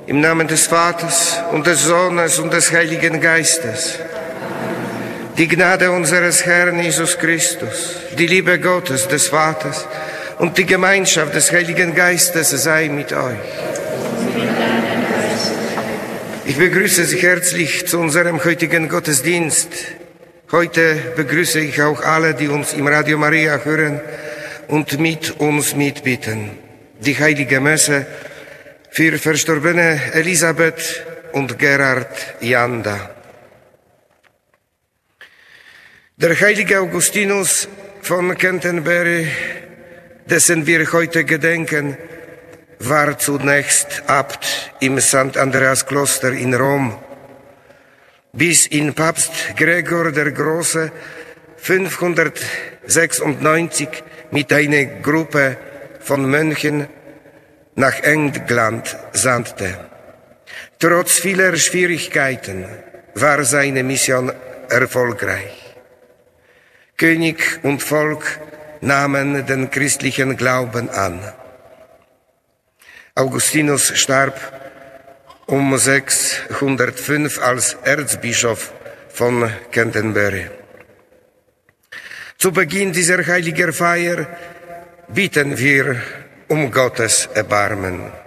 Im Namen des Vaters und des Sohnes und des Heiligen Geistes. Die Gnade unseres Herrn Jesus Christus, die Liebe Gottes, des Vaters und die Gemeinschaft des Heiligen Geistes sei mit euch. Ich begrüße Sie herzlich zu unserem heutigen Gottesdienst. Heute begrüße ich auch alle, die uns im Radio Maria hören und mit uns mitbeten. Die heilige Messe für verstorbene Elisabeth und Gerhard Janda. Der heilige Augustinus von Canterbury, dessen wir heute gedenken, war zunächst Abt im St. Andreas Kloster in Rom, bis ihn Papst Gregor der Große 596 mit einer Gruppe von Mönchen nach England sandte. Trotz vieler Schwierigkeiten war seine Mission erfolgreich. König und Volk nahmen den christlichen Glauben an. Augustinus starb um 605 als Erzbischof von Canterbury. Zu Beginn dieser heiligen Feier bitten wir um Gottes Erbarmen.